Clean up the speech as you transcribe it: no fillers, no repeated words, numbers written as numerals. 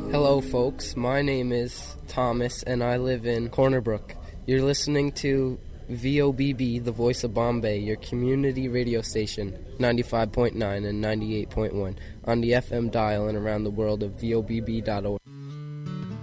Hello, folks. My name is Thomas, and I live in Corner Brook. You're listening to VOBB, the Voice of Bombay, your community radio station, 95.9 and 98.1, on the FM dial and around the world of VOBB.org.